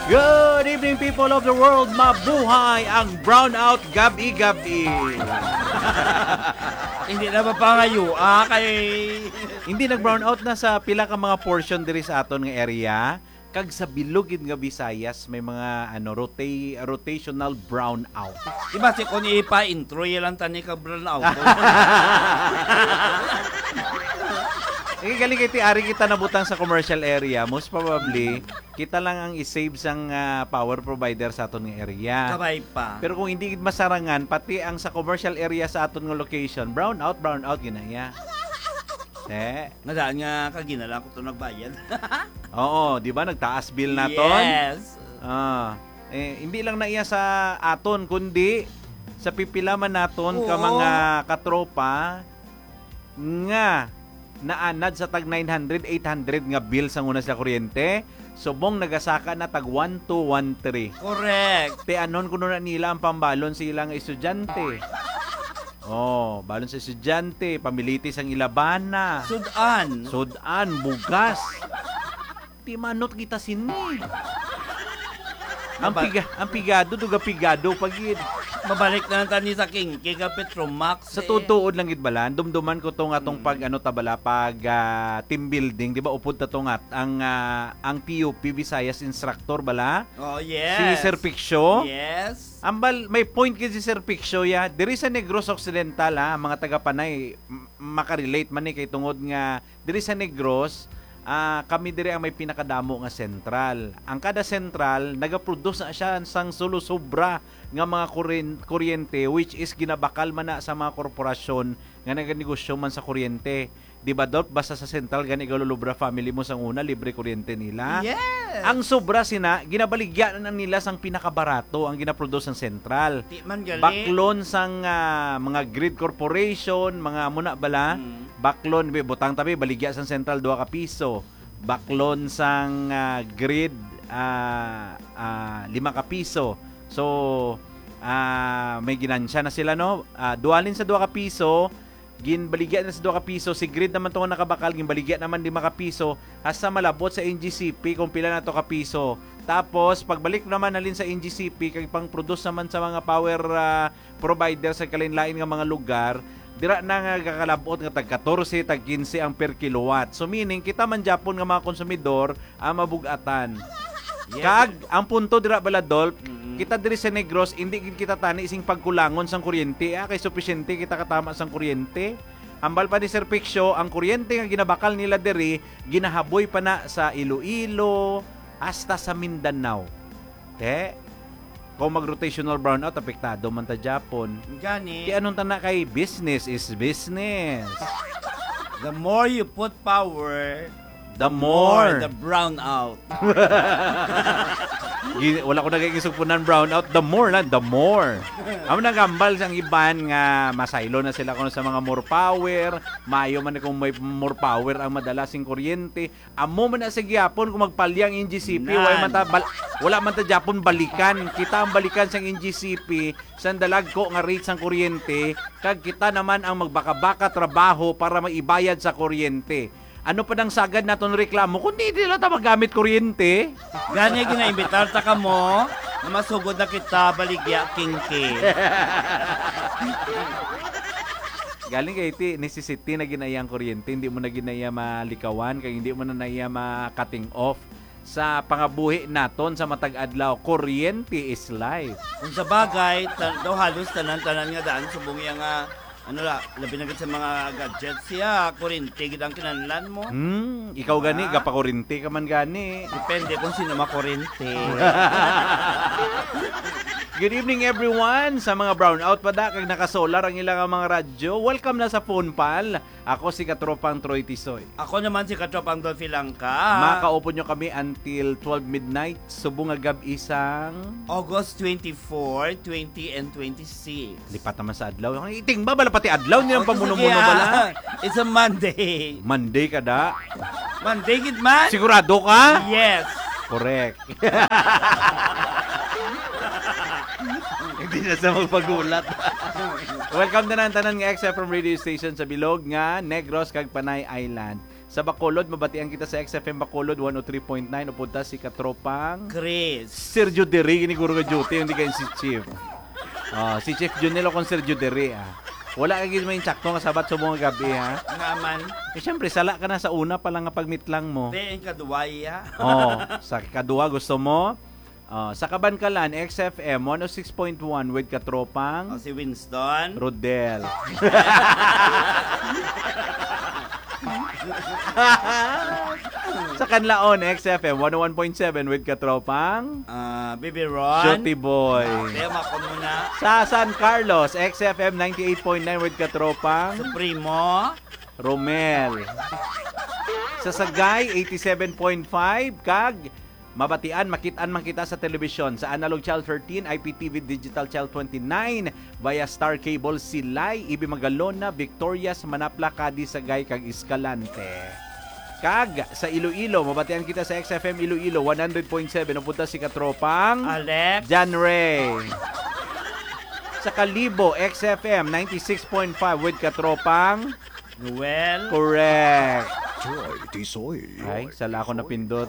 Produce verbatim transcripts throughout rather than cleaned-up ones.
Good evening, people of the world. Mabuhay ang brownout gabi-gabi. Hindi na ba pangayo? Ah, kay... Hindi nag-brownout na sa pila ka mga portion diri sa aton nga area. Kag sa bilugid nga Visayas may mga ano rota- rotational brownout. Diba si kung ipa-intro yan lang tani ka brown out. Eh, galing kay ti ari kita nabutang sa commercial area. Most probably, kita lang ang isave sang uh, power provider sa aton nga area. Kabay pa. Pero kung hindi masarangan, pati ang sa commercial area sa aton nga location, brown out, brown out ginaya. Eh, Nadaan nga kaginalan ko ito nagbayad. oo, di ba nagtaas bill naton? Yes. Ah, eh, hindi lang na iya sa aton kundi sa pipilaman naton ka Oo. mga katropa nga naanad sa tag nine hundred, eight hundred nga bill sa una sa kuryente. Subong nagasaka na tag one two one three. Correct. Te anon kuno na nila ang pambalon sa ilang estudyante. Oh, balon sa estudyante, pamilitis ang ilabana. Sudan. Sudan, bugas. Ti manot kita sini. Ang piga, ang pigado duga pigado pagid. Mabalik na tani sa King King Petromax. Sa tutuod lang gid balan, dumduman ko tong atong pag ano tabala pag uh, team building, di ba upod ta tong at ang uh, ang T U P Visayas instructor bala. Oh, yes. Si Sir Piccio. Yes. Ambal may point kay si Sir Piccio ya. Diri sa Negros Occidental ha, mga taga Panay m- makarelate man ni kay tungod nga diri sa Negros. Ah, kami dire ang may pinakadamo nga sentral. Ang kada sentral nagaproduce na siya sang solo-sobra nga mga kuren- kuryente which is ginabakal man na sa mga korporasyon nga naganegosyo man sa kuryente. Di ba dot basta sa sentral gani galulubra family mo sang una libre kuryente nila. Yes. Ang sobra sina ginabaligyan na nila sang pinakabarato ang ginaproduce ng sentral. Di man gali. Baklon sang ah, mga grid corporation, mga muna bala. Mm. Baklon, butang tabi, baligya sang sentral, dua ka piso. Baklon sang uh, grid, uh, uh, lima ka piso. So, uh, may ginansya na sila, no? Uh, dualin sa dua ka piso, ginbaligya na sa dua ka piso. Si grid naman itong nakabakal, ginbaligya naman lima ka piso. Hasta malabot sa N G C P kung pila na to ka piso. Tapos, pagbalik naman nalin sa N G C P, kag pang-produce naman sa mga power uh, provider sa kalinlain nga mga lugar, dira na nga kakalabot nga tag fourteen, tag fifteen ang per kilowatt. So meaning kita man Japon nga mga konsumidor ang mabugatan. Yes. Kag ang punto dira baladol, Mm-hmm. kita diri sa Negros hindi gid kita tani ising pagkulangon sang kuryente, ah, kay sufisyente kita katama sang kuryente. Ambal pa ni Sir Piccio, ang kuryente nga ginabakal nila diri ginahaboy pa na sa Iloilo hasta sa Mindanao. Te, kung mag-rotational brownout, apektado man ta Japon. Gani. Di anong tana kay business is business. The more you put power, The more. the brown out. Gi- Wala ko nagigisupunan brownout. The more lang, the more. Amo nagambal sang iban nga masaylo na sila kuno sa mga more power. Mayo man kung may more power ang madala sing kuryente. Amo man na sa gyapon kung magpalyang N G C P, wala man ta bal- wala man ta Japon balikan. Kita ang balikan sang N G C P sang dalag ko nga rate sang kuryente, kag kita naman ang magbaka-baka trabaho para maibayad sa kuryente. Ano pa nang sagad naton reklamo kung di nila ta magamit kuryente? Gani ginaimbitar ta ka mo na masugod na kita baligya King King. Galing kay ti necessity na ginayang kuryente, hindi mo na ginaya malikawan, kay hindi mo na naiya ma-cutting off sa pangabuhi naton sa matag adlaw. Kuryente is life. Kung sa bagay, ta- daw halos tanan-tanan nga daan subong iya nga ano la, labi na gid sa mga gadgets siya, kuryente gid ang kinahanglan mo. Hmm, ikaw gani Ah. gapakuryente ka man gani. Depende kung sino makuryente. Good evening everyone sa mga brownout pa da kag nakasolar ang ilang mga radyo. Welcome na sa Phone Pal. Ako si Katropang Troy Tisoy. Ako naman si Katropang Dolphy Langka. Makaupo nyo kami until twelve midnight. Subong nga gab isang August twenty-fourth, twenty and twenty-six. lipat naman sa adlaw. Ang iting ba bala pati adlaw nilang Okay, pamuno-muno sige, bala. ah. It's a Monday. Monday ka da. Monday gid man? Sigurado ka? Yes. Correct. Hindi na sa magpagulat. Welcome na ng tanan nga X F M radio station sa bilog nga Negros kag Panay Island. Sa Bacolod, mabatian kita sa X F M Bacolod one oh three point nine. Upunta si Katropang Chris. Sergio Deri, ini guro ka duty, hindi kayo si Chief. Oh, si Chief Junelo kung Sergio Deri, ah. Wala ka gizmo yung tsakto nga sabat sa mga gabi, ha? Nga man. Eh, syempre, sala ka na sa una pa lang nga pagmitlang mo. Te, ang kaduwaya. Oh, sa kadua gusto mo? Oh, sa Kabankalan, X F M one oh six point one with O, Katropang si Winston. Rodel. Sa Canlaon, X F M one oh one point seven with Katropang Ah, Baby Ron. Shorty Boy. Te, makon mo na. Sa San Carlos, X F M ninety-eight point nine with Katropang Supremo. Romel. Sa Sagay, eighty-seven point five. Kag, mabatian, makitaan man kita sa telebisyon. Sa Analog Channel thirteen, I P T V Digital Channel twenty-nine, via Star Cable, Silay, Ibi Magalona, Victorias, Manapla, Cadi, Sagay, kag Escalante. Kag, sa Iloilo, mabatian kita sa X F M Iloilo, one hundred point seven. Upunta si Katropang Alex. John Ray. Sa Kalibo, X F M ninety-six point five with Katropang Noel. correct. Joy, Tisoy. Ay, sala ako napindot.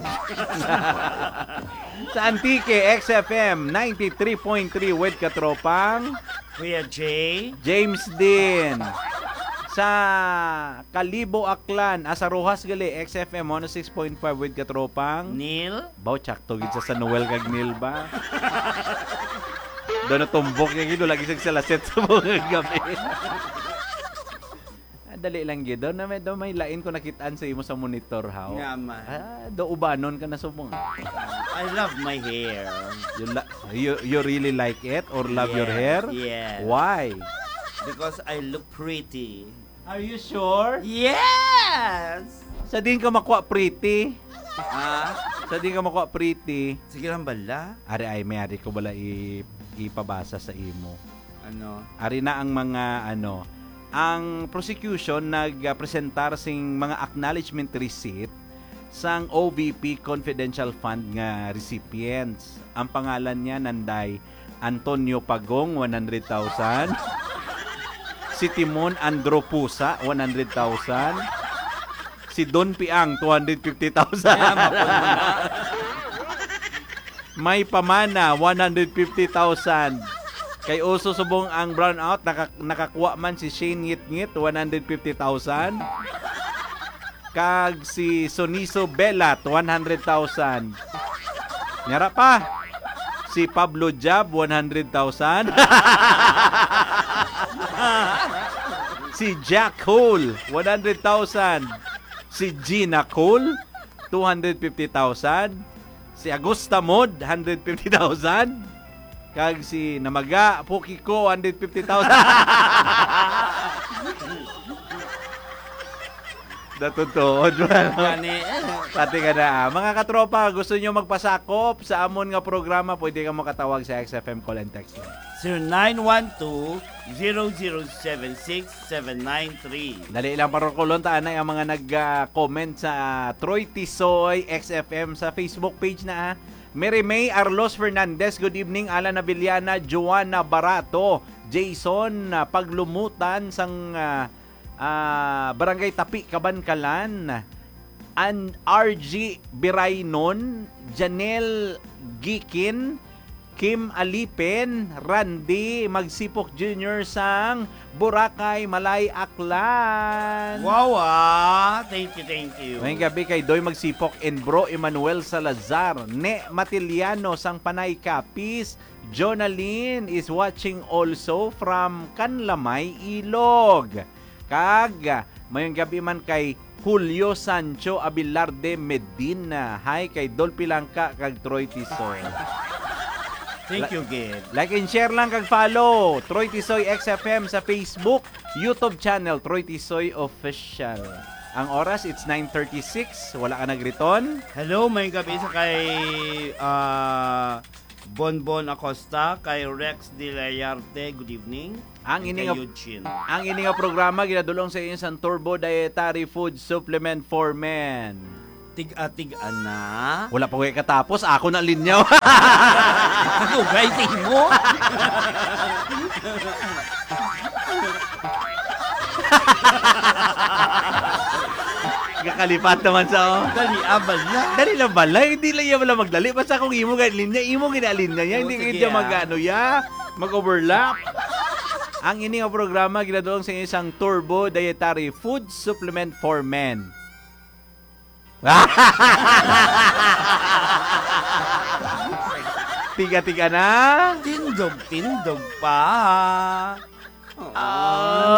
Sa Antique, X F M ninety-three point three with Katropang Kuya Jay. James din. Sa Kalibo, Aklan, Asaruhas gali, X F M one oh six point five with Katropang Neil. Baw, tsakto gid sa San Noel kag Nil ba? Doon na tumbok niya gino, lagi sa laset sa mga gabi. Ah, dali lang gid. Doon na may, doon may lain ko nakitaan sa imo sa monitor, how? Nga man. Ah, do ubanon ka na subong. I love my hair. You, la- you, you really like it or love your Yes, hair? yes. Why? Because I look pretty. Are you sure? Yes! Sa din ka makuha pretty? Ah, Sa din ka makuha pretty? sige lang bala. Ari ay may ari ko bala i- ipabasa sa imo. Ano? Ari na ang mga ano, ang prosecution nagpresentar sing mga acknowledgement receipt sang O V P Confidential Fund nga recipients. Ang pangalan niya nanday Antonio Pagong one hundred thousand, si Timon Andropusa one hundred thousand, si Don Piang two hundred fifty thousand. May Pamana one hundred fifty thousand. Kay uso subong ang brownout, naka, nakakuha man si Shane Ngit-Ngit one hundred fifty thousand. Kag si Soniso Belat one hundred thousand. Nyara pa si Pablo Jab one hundred thousand. Si Jack Cole one hundred thousand. Si Gina Cole two hundred fifty thousand. Si Agusta Mod one hundred fifty thousand. Kag si Namaga Pukiko one hundred fifty thousand. Natutuod mo. Gani. Pati ka na. Mga katropa, gusto nyo magpasakop sa amon nga programa, pwede ka makatawag sa X F M call and text line. zero nine one two, zero zero seven six, seven nine three. Dali lang parokulon taanay ang mga nag-comment sa uh, Troy Tisoy X F M sa Facebook page na ah. Mary May Arlos Fernandez, good evening. Alan Abiliana, Joanna Barato, Jason uh, Paglumutan sang uh, uh, Barangay Tapi, Kabankalan, and R G Biraynon, Janelle Gikin, Kim Alipen, Randy Magsipok Junior sang Boracay, Malay, Aklan. Wow ah. Thank you, thank you. Ngayong gabi kay Doy Magsipok and Bro Emmanuel Salazar, Ne Matiliano sang Panay Kapis, Jonaline is watching also from Kanlamay, Ilog. Kag, mayong gabi man kay Julio Sancho Abilarde Medina. Hi kay Dolphy Langka kag Troy Tisoy. Thank you, Gid. Like and share lang kag follow Troy Tisoy X F M sa Facebook, YouTube channel Troy Tisoy Official. Ang oras it's nine thirty-six, wala ka nagriton. Hello, may gabi sa kay ah, Bonbon Acosta, kay Rex De Layarte, good evening. Ang And ini kay nga Eugene. ang ini nga programa ginadulong sa inyo sa Turbo Dietary Food Supplement for Men. Tig-atig ana. Wala pa kayo katapos, ako na linyaw. Ako, guys, mo. Kakalipat naman sa oh. Dali, abal na. Dali lang bala, hindi lang yan wala magdali. Basta kung imo galing niya, imo ginalin niya. Oo, Hindi sige, hindi ah. mag ano ya, mag-overlap. Ang ini nga programa ginadoong sa isang Turbo Dietary Food Supplement for Men. Tiga-tiga na. Tindog, tindog pa. Oo. Ah,